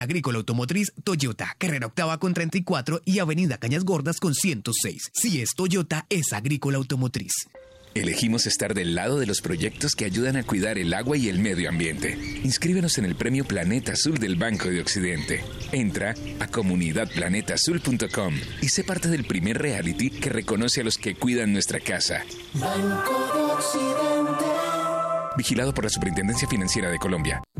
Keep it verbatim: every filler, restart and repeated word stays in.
Agrícola Automotriz Toyota, carrera octava con treinta y cuatro y avenida Cañas Gordas con ciento seis. Si es Toyota, es Agrícola Automotriz. Elegimos estar del lado de los proyectos que ayudan a cuidar el agua y el medio ambiente. Inscríbenos en el Premio Planeta Azul del Banco de Occidente. Entra a comunidad planeta azul punto com y sé parte del primer reality que reconoce a los que cuidan nuestra casa. Banco de Occidente. Vigilado por la Superintendencia Financiera de Colombia.